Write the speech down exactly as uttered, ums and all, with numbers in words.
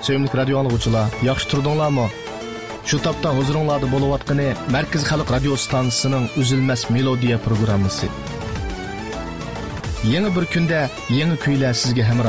Sevimli radio anlıqçılar, yaxşı turdinglarmı? Şu tapda huzuringlarda bo'layotgani Markaz Xalq radio stansiyasining Uzilmas melodiya programmasi. Yangi bir kunda yangi kuylar sizga hamroh